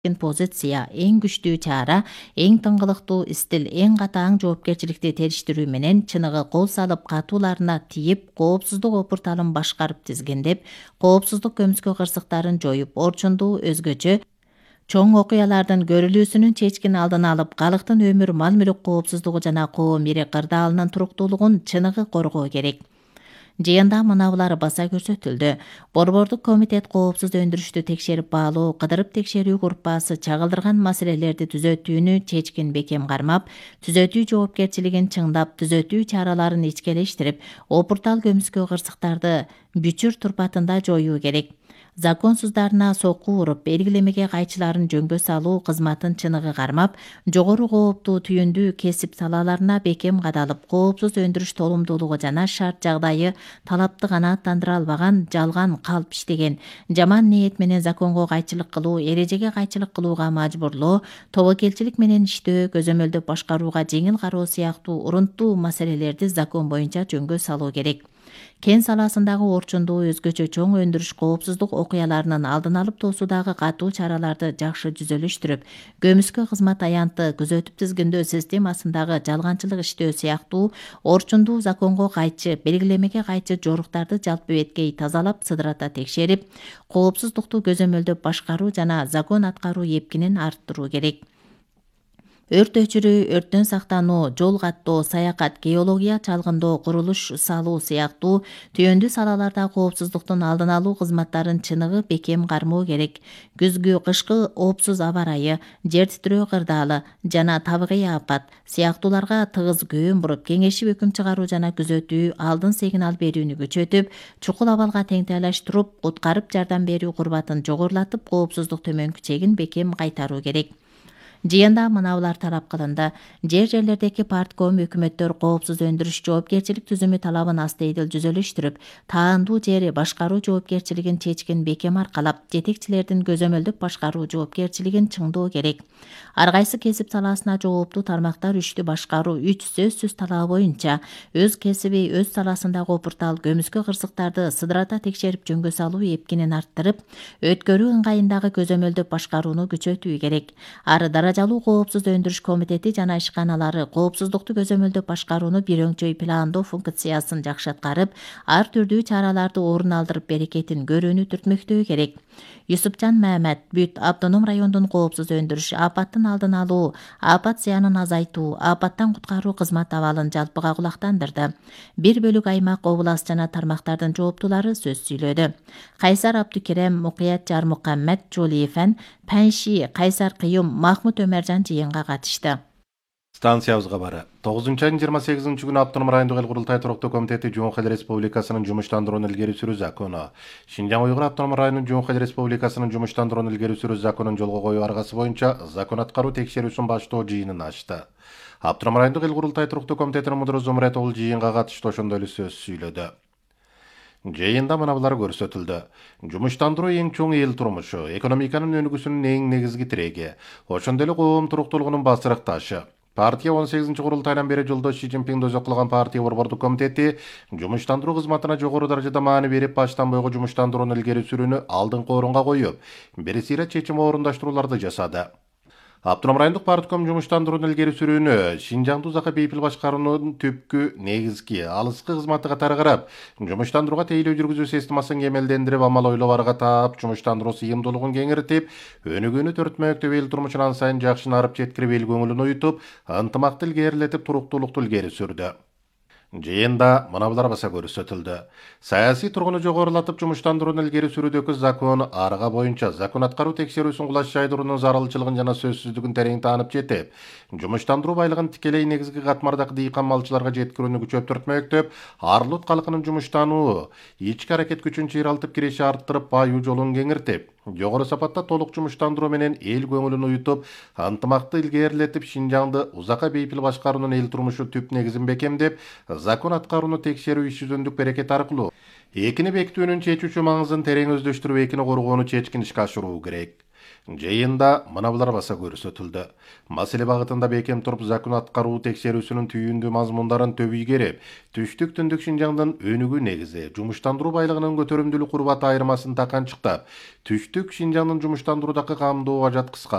позиция, эң күчтүү чара, эң тыңгылыктуу стиль, эң катаң жоопкерчиликти териштирүү менен чыныгы кол салып катууларына тийип, коопсуздук опурталын башкарып тизгиндеп, коопсуздук көмүскө кырсыктарын жоюп, орчундуу өзгөчө чоң окуялардын көрүлүүсүнүн чечкин алдын алып, калктын өмүр, мал-мүлүк коопсуздугу жана коом ири кырдаалынын туруктуулугун чыныгы коргоо керек. Жыйында мынабулар баса көрсөтүлдү. Борбордук комитет коопсуз өндүрүштү текшерип баалоо, кыдырып текшерүү группасы чагылдырган маселелерди түзөтүүнү чечкин бекем кармап, түзөтүү жоопкерчилигин чыңдап, түзөтүү чараларын ичкелештирип, опуртал көмүскө кырсыктарды бүчүр турпатында жоюу керек. Законсуздарына сокку уруп, белгилемеге кайчыларын жөнгө салуу кызматын чыныгы кармап, жогору кооптуу түйүндүү кесип салаларына бекем кадалып, коопсуз өндүрүш толумдуулугу жана шарт жагдайы талапты канааттандыра албаган, жалган калп иштеген, жаман ниет менен законго кайчылык кылуу, эрежеге кайчылык кылууга мажбурлоо, тобокелчилик менен иштөө, көзөмөлдөп башкарууга жеңил кароо сыяктуу урунттуу маселелерди закон боюнча жөнгө салуу керек. Кен саласындагы орчундуу өзгөчө чоң өндүрүш коопсуздук окуяларынын алдын алып тоосуудагы катуу чараларды жакшы жүзөлүштүрүп, көмүскө кызмат аянты күзөтүп тизгиндөө системасындагы жалганчылык иштөө сыяктуу орчундуу законго кайчы, белгилемеге кайчы жоруктарды жалпы беткей тазалап, сыдырата текшерип, коопсуздукту көзөмөлдөп башкаруу жана закон аткаруу эпкинин арттыруу керек. Өрт өчүрүү, өрттөн сактануу, жол каттоо, саякат, геология чалгындоо, курулуш салуу сыяктуу түйөндүү салаларда коопсуздуктун алдын алуу кызматтарын чыныгы бекем кармоо керек. Күзгү, кышкы оопсуз аба ырайы, жер титирөө кырдаалы жана табигый апат сыяктууларга тыгыз көөн буруп, кеңешип өкүм чыгаруу жана күзөтүү, алдын сигнал берүүнү күчөтүп, чукул абалга теңтайлаштырып, куткарып жардам берүү курбатын жогорулатып, коопсуздук төмөнкү чегин бекем кайтаруу керек. Жыйында мынабулар талап кылынды. Жерлердеги партком өкмөттөр коопсуз өндүрүш жоопкерчилик түзүмү талабын астейдил жүзөлүштүрүп, таандуу жери башкаруу жоопкерчилигин чечкин бекем аркалап, жетекчилердин көзөмөлдөп башкаруу жоопкерчилигин чыңдоо керек. Ар кайсы кесип саласына жооптуу тармактар үчтү башкаруу 3 сөзсүз талабы боюнча өз кесиби, өз саласындагы опуртал көмүскө кырсыктарды сыдырата текшерип жөнгө салуу эпкинин арттырып, өткөрүү ыңгайындагы көзөмөлдөп башкарууну күчөтүү керек. Ары даражалуу коопсуз өндүрүш комитети жана ишканалары коопсуздукту көзөмөлдөп башкарууну бир өңчөй пландоо функциясын жакшы аткарып, ар түрдүү чараларды орун алдырып берекетин көрүүнү түртмөктөө керек. Юсупжан Мамат, Бүт автоном райондун коопсуз өндүрүш, апаттын алдын алуу, апат зыянын азайтуу, апаттан куткаруу кызмат абалын жалпыга кулактандырды. Бир бөлүк аймак, област жана тармактардын жооптуулары сөз сүйлөдү. Кайсар Абдукерем, Мукият Жармукаммет, Жолиефен, Панши, Кайсар Кыюм, Махмут Өмөржан жыйынга катышты. Станциябызга бары. 9 айдын 28 күнү Автоном райондук эл курултай туруктуу комитети Жумук Эл Республикасынын жумуштандырууну илгери сүрүү закону, Шинжаң Уйгур Автоном районунун Жумук Эл Республикасынын жумуштандырууну илгери сүрүү законун жолго коюу аргасы боюнча закон аткаруу текшерүүсүн баштоо жыйынын ачты. Автоном райондук эл курултай туруктуу комитетинин мудуру Зумрет ул жыйынга катыштуу ошондой эле сөз сүйлөдү. Жыйында мынабулар көрсөтүлдү. Жумуштандыруу эң чоң эл турмушу, экономиканын өнүгүүсүнүн эң негизги тиреги, ошондой эле коом туруктуулугунун басырык ташы. Партия 18-курултайдан бери жолдош Си Цзиньпиңди өзөк кылган партия борбордук комитети жумуштандыруу кызматына жогору даражада маани берип, баштан бойго жумуштандырууну илгери сүрүүнү алдыңкы орунга коюп, бир сыйра чечим орундаштырууларды жасады. Автоном райондук партком жумуштандырууну илгери сүрүүнү Шинжаңды узакка бейпил башкаруунун түпкү негизги алыскы кызматы катары карап, жумуштандырууга тейлөө жүргүзүү системасын кемелдендирип, амал ойлоп арга таап, жумуштандыруу сыйымдуулугун кеңиртип, өнүгүүнү төртмөктөп эл турмушун ан сайын жакшынарып жеткирип, эл көңүлүн уютуп, ынтымакты илгерилетип, туруктуулукту илгери сүрдү. Жыйында мынабулар баса көрсөтүлдү. Саясий тургуну жогорулатып, жумуштандырууну илгери сүрүүдөгү закон арга боюнча закон аткаруу текшерүүсүн кулаш жайдыруунун зарылчылыгын жана сөзсүздүгүн терең таанып жетип, жумуштандыруу байлыгын тикелей негизги катмардагы дыйкан малчыларга жеткирүүнү күчөптүртмөктөп, арлут калкынын жумуштануу, ички аракет күчүн чыйралтып, киреше арттырып, бааюу жолун кеңиртип, жогору сапатта толук жумуштандыруу менен эл көңүлүн уютуп, ынтымакты илгерилетип, Шинжаңды узакка бейпил башкаруунун эл турмушу түп негизин бекемдеп, закон аткарууну текшерүү иш жүзүндүк берекет аркылуу экини бекитүүнүн чечүүчү маңызын терең өздөштүрүп, экини коргоону чечкин ишке ашыруу керек. Жыйында мына булар баса көрсөтүлдү. Маселе багытында бекем туруп закон аткаруу текшерүүсүнүн түйүндүү мазмундарын төбүйгерип, түштүк түндүк Шинжаңдын өнүгүү негизи жумуштандыруу байлыгынын көтөрүмдүүлүк урбаты айырмасын таканчыктап, түштүк Шинжаңдын жумуштандыруудагы камдоого жаткызган